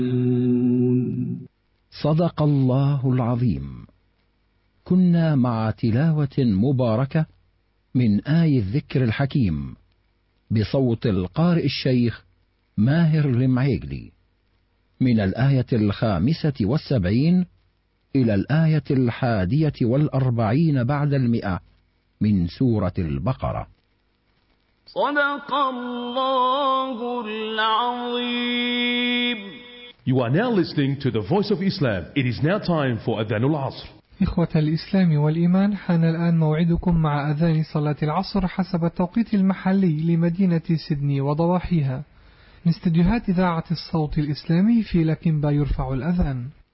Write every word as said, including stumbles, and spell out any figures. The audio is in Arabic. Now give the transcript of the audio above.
صدق الله العظيم. كنا مع تلاوة مباركة من آي الذكر الحكيم بصوت القارئ الشيخ ماهر المعيقلي من الآية الخامسة والسبعين إلى الآية الحادية والأربعين بعد المئة من سورة البقرة. صدق الله العظيم. You are now listening to the Voice of Islam. It is now time for Adhan al-Asr. إخوة الإسلام والإيمان، حان الآن موعدكم مع أذان صلاة العصر حسب التوقيت المحلي لمدينة سيدني وضواحيها. من استديوهات إذاعة الصوت الإسلامي في لكنبا يرفع الأذان.